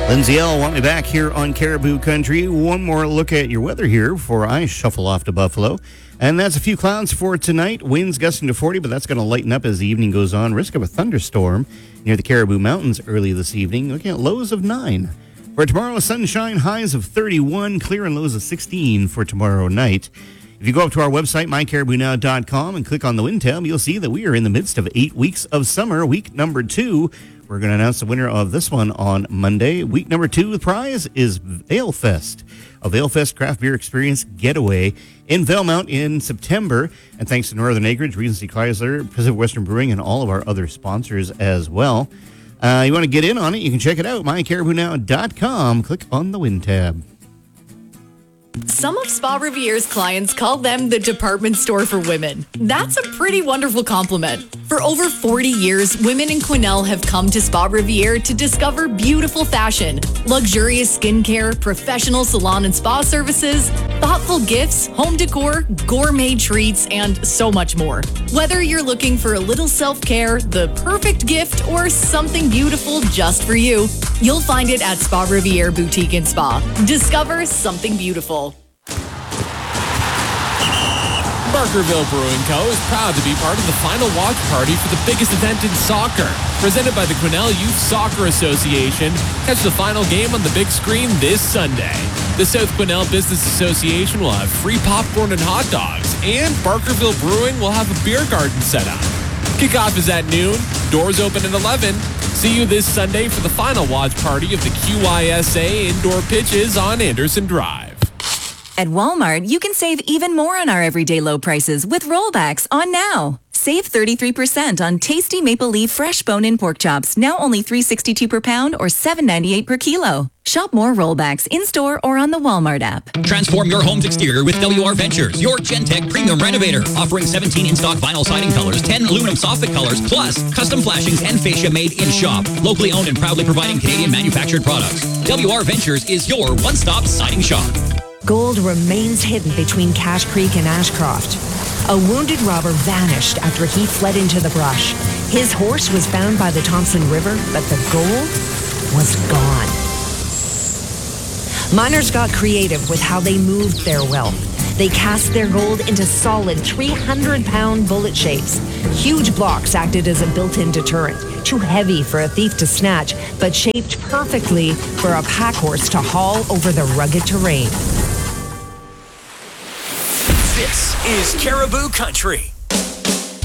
Lindsay L. want me back here on Caribou Country. One more look at your weather here before I shuffle off to Buffalo. And that's a few clouds for tonight. Winds gusting to 40, but that's going to lighten up as the evening goes on. Risk of a thunderstorm near the Caribou Mountains early this evening. Looking at lows of 9. For tomorrow, sunshine, highs of 31, clear and lows of 16 for tomorrow night. If you go up to our website, mycaribounow.com, and click on the wind tab, you'll see that we are in the midst of 8 weeks of summer. Week number 2. We're going to announce the winner of this one on Monday. Week number 2, the prize is Valefest, a Valefest craft beer experience getaway in Valemount in September. And thanks to Northern Acreage, Regency Chrysler, Pacific Western Brewing, and all of our other sponsors as well. You want to get in on it, you can check it out, mycaribounow.com. Click on the wind tab. Some of Spa Riviere's clients call them the department store for women. That's a pretty wonderful compliment. For over 40 years, women in Quesnel have come to Spa Riviere to discover beautiful fashion, luxurious skincare, professional salon and spa services, thoughtful gifts, home decor, gourmet treats, and so much more. Whether you're looking for a little self-care, the perfect gift, or something beautiful just for you, you'll find it at Spa Riviere Boutique and Spa. Discover something beautiful. Barkerville Brewing Co. is proud to be part of the final watch party for the biggest event in soccer. Presented by the Quesnel Youth Soccer Association, catch the final game on the big screen this Sunday. The South Quesnel Business Association will have free popcorn and hot dogs, and Barkerville Brewing will have a beer garden set up. Kickoff is at noon, doors open at 11. See you this Sunday for the final watch party of the QYSA indoor pitches on Anderson Drive. At Walmart, you can save even more on our everyday low prices with rollbacks on now. Save 33% on tasty maple leaf fresh bone-in pork chops, now only $3.62 per pound or $7.98 per kilo. Shop more rollbacks in-store or on the Walmart app. Transform your home's exterior with WR Ventures, your Gentech premium renovator. Offering 17 in-stock vinyl siding colors, 10 aluminum soffit colors, plus custom flashings and fascia made in-shop. Locally owned and proudly providing Canadian manufactured products. WR Ventures is your one-stop siding shop. Gold remains hidden between Cache Creek and Ashcroft. A wounded robber vanished after he fled into the brush. His horse was found by the Thompson River, but the gold was gone. Miners got creative with how they moved their wealth. They cast their gold into solid 300-pound bullet shapes. Huge blocks acted as a built-in deterrent, too heavy for a thief to snatch, but shaped perfectly for a pack horse to haul over the rugged terrain. This is Caribou Country.